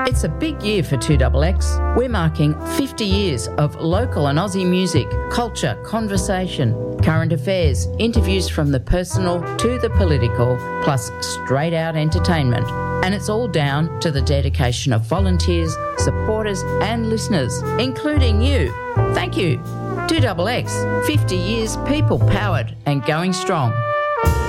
It's a big year for 2XX. We're marking 50 years of local and Aussie music, culture, conversation, current affairs, interviews from the personal to the political, plus straight out entertainment. And it's all down to the dedication of volunteers, supporters and listeners, including you. Thank you. 2XX, 50 years people powered and going strong.